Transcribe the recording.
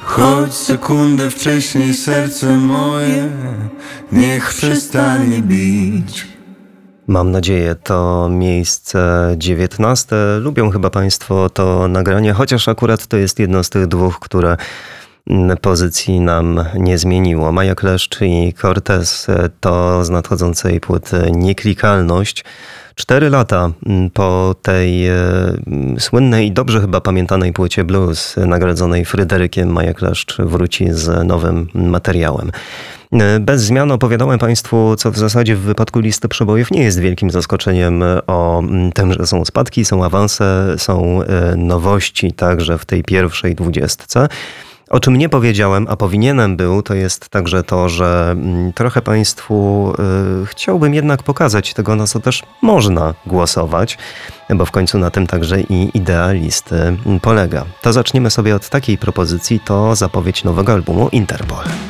Choć sekundę wcześniej serce moje niech przestanie bić. Mam nadzieję, to miejsce 19. Lubią chyba Państwo to nagranie, chociaż akurat to jest jedno z tych dwóch, które pozycji nam nie zmieniło. Maja Kleszcz i Cortez to z nadchodzącej płyty Nieklikalność. 4 lata po tej słynnej i dobrze chyba pamiętanej płycie Blues, nagrodzonej Fryderykiem, Maja Kleszcz wróci z nowym materiałem. Bez zmian opowiadałem Państwu, co w zasadzie w wypadku listy przebojów nie jest wielkim zaskoczeniem, o tym, że są spadki, są awanse, są nowości także w tej pierwszej 20. O czym nie powiedziałem, a powinienem był, to jest także to, że trochę Państwu chciałbym jednak pokazać tego, na co też można głosować, bo w końcu na tym także i idea listy polega. To zaczniemy sobie od takiej propozycji, to zapowiedź nowego albumu Interpol.